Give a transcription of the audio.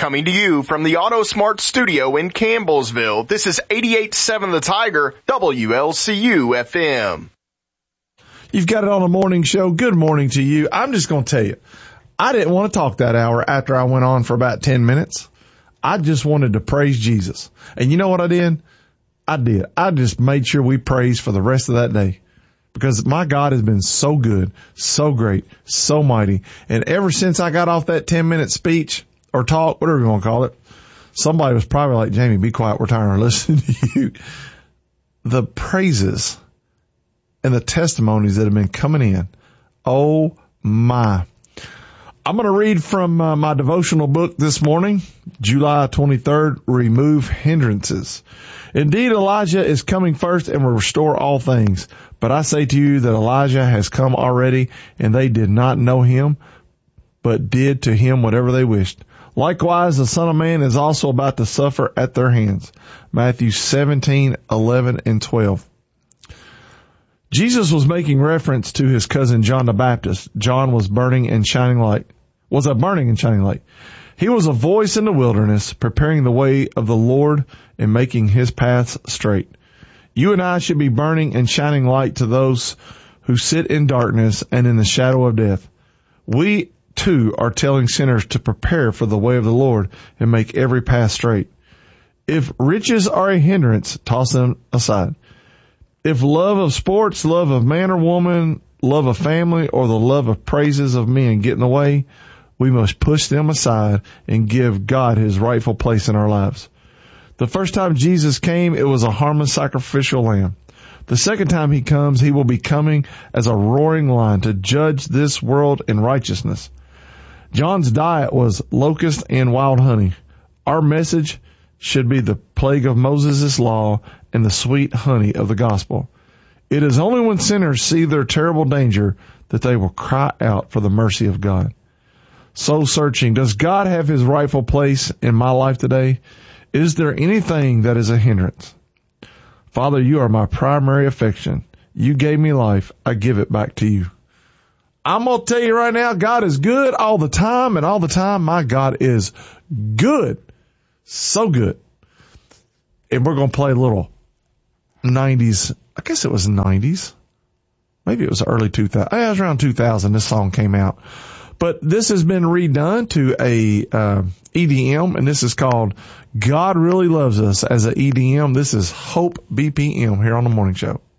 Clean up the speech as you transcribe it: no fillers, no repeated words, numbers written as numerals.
Coming to you from the AutoSmart studio in Campbellsville, this is 88.7 The Tiger, WLCU FM. You've got it on a morning show. Good morning to you. I'm just going to tell you, I didn't want to talk that hour after I went on for about 10 minutes. I just wanted to praise Jesus. And you know what I did? I just made sure we praised for the rest of that day. Because my God has been so good, so great, so mighty. And ever since I got off that 10-minute speech or talk, whatever you want to call it, somebody was probably like, Jamie, be quiet. We're tired of listening to you. The praises and the testimonies that have been coming in. Oh, my. I'm going to read from my devotional book this morning, July 23rd, Remove Hindrances. Indeed, Elijah is coming first and will restore all things. But I say to you that Elijah has come already, and they did not know him, but did to him whatever they wished. Likewise, the Son of Man is also about to suffer at their hands. Matthew 17:11 and 12. Jesus was making reference to his cousin John the Baptist. John was a burning and shining light. He was a voice in the wilderness, preparing the way of the Lord and making his paths straight. You and I should be burning and shining light to those who sit in darkness and in the shadow of death. We, too, are telling sinners to prepare for the way of the Lord and make every path straight. If riches are a hindrance, toss them aside. If love of sports, love of man or woman, love of family, or the love of praises of men get in the way, we must push them aside and give God his rightful place in our lives. The first time Jesus came, it was a harmless sacrificial lamb. The second time he comes, he will be coming as a roaring lion to judge this world in righteousness. John's diet was locust and wild honey. Our message should be the plague of Moses' law and the sweet honey of the gospel. It is only when sinners see their terrible danger that they will cry out for the mercy of God. Soul searching. Does God have his rightful place in my life today? Is there anything that is a hindrance? Father, you are my primary affection. You gave me life. I give it back to you. I'm going to tell you right now, God is good all the time, and all the time my God is good. So good. And we're going to play a little 90s. I guess it was 90s. Maybe it was early 2000. It was around 2000 this song came out. But this has been redone to a EDM, and this is called God Really Loves Us as a EDM. This is Hope BPM here on the Morning Show.